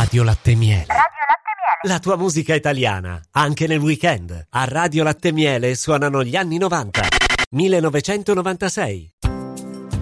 Radio Latte Miele. Radio Latte Miele. La tua musica italiana, anche nel weekend. A Radio Latte Miele suonano gli anni 90. 1996.